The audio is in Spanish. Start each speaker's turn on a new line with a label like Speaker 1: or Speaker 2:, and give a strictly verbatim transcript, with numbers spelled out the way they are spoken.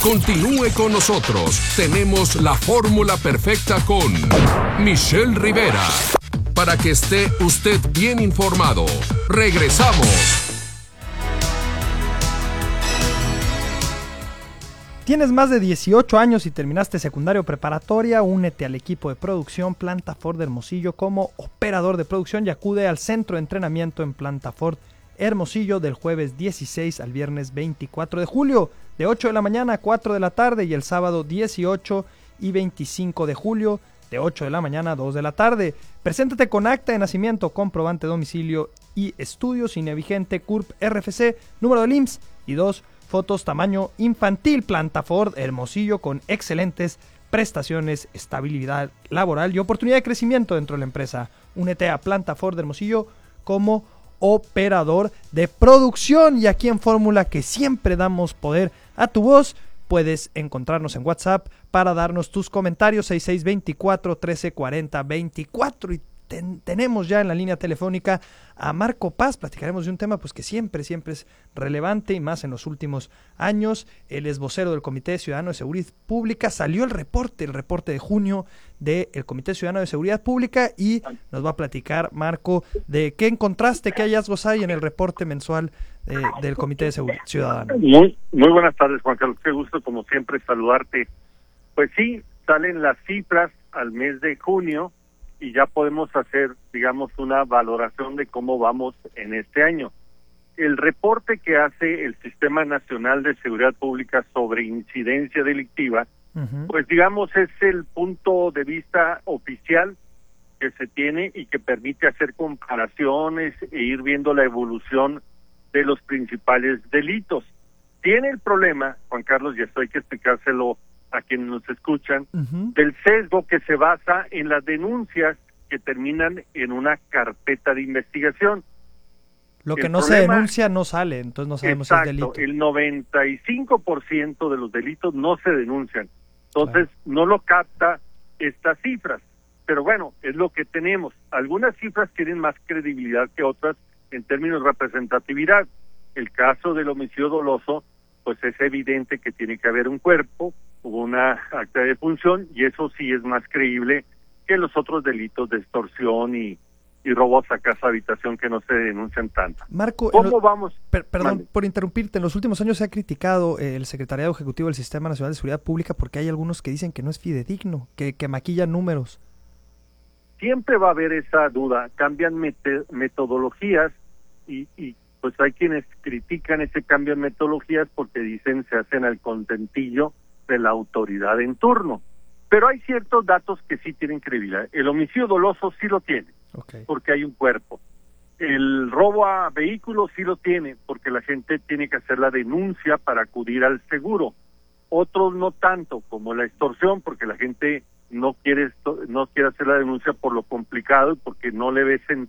Speaker 1: Continúe con nosotros. Tenemos la fórmula perfecta con Michelle Rivera. Para que esté usted bien informado. Regresamos.
Speaker 2: ¿Tienes más de dieciocho años y terminaste secundaria o preparatoria? Únete al equipo de producción Planta Ford Hermosillo como operador de producción y acude al centro de entrenamiento en Planta Ford Hermosillo del jueves dieciséis al viernes veinticuatro de julio, de ocho de la mañana a cuatro de la tarde, y el sábado dieciocho y veinticinco de julio, de ocho de la mañana a dos de la tarde. Preséntate con acta de nacimiento, comprobante de domicilio y estudio cine vigente, C U R P, R F C, número del I M S S y dos fotos tamaño infantil. Planta Ford Hermosillo, con excelentes prestaciones, estabilidad laboral y oportunidad de crecimiento dentro de la empresa. Únete a Planta Ford Hermosillo como operador de producción. Y aquí en Fórmula, que siempre damos poder a tu voz, puedes encontrarnos en WhatsApp para darnos tus comentarios, seis seis dos cuatro, uno tres cuatro cero veinticuatro. Y ten, tenemos ya en la línea telefónica a Marco Paz. Platicaremos de un tema pues que siempre, siempre es relevante, y más en los últimos años. Él es vocero del Comité Ciudadano de Seguridad Pública. Salió el reporte, el reporte de junio del Comité Ciudadano de Seguridad Pública, y nos va a platicar, Marco, de qué encontraste, qué hallazgos hay en el reporte mensual eh, del Comité de Seguridad Ciudadano.
Speaker 3: Muy, muy buenas tardes, Juan Carlos. Qué gusto, como siempre, saludarte. Pues sí, salen las cifras al mes de junio y ya podemos hacer, digamos, una valoración de cómo vamos en este año. El reporte que hace el Sistema Nacional de Seguridad Pública sobre incidencia delictiva, uh-huh. pues digamos es el punto de vista oficial que se tiene y que permite hacer comparaciones e ir viendo la evolución de los principales delitos. Tiene el problema, Juan Carlos, y esto hay que explicárselo a quienes nos escuchan, uh-huh. del sesgo que se basa en las denuncias que terminan en una carpeta de investigación.
Speaker 2: Lo que
Speaker 3: el
Speaker 2: no problema, se denuncia no sale, entonces no sabemos
Speaker 3: exacto,
Speaker 2: si es delito.
Speaker 3: El noventa y cinco por ciento de los delitos no se denuncian, entonces claro. no lo capta estas cifras. Pero bueno, es lo que tenemos. Algunas cifras tienen más credibilidad que otras en términos de representatividad. El caso del homicidio doloso, pues es evidente que tiene que haber un cuerpo, hubo una acta de defunción, y eso sí es más creíble que los otros delitos de extorsión y, y robos a casa habitación, que no se denuncian tanto.
Speaker 2: Marco,
Speaker 3: ¿cómo
Speaker 2: lo,
Speaker 3: vamos?
Speaker 2: Per, perdón Mande. por interrumpirte. En los últimos años se ha criticado eh, el Secretariado Ejecutivo del Sistema Nacional de Seguridad Pública porque hay algunos que dicen que no es fidedigno, que, que maquilla números.
Speaker 3: Siempre va a haber esa duda, cambian met- metodologías y, y pues hay quienes critican ese cambio en metodologías porque dicen se hacen al contentillo de la autoridad en turno. Pero hay ciertos datos que sí tienen credibilidad. El homicidio doloso sí lo tiene, okay. porque hay un cuerpo. El robo a vehículos sí lo tiene, porque la gente tiene que hacer la denuncia para acudir al seguro. Otros no tanto, como la extorsión, porque la gente no quiere esto, no quiere hacer la denuncia por lo complicado y porque no le ve sentido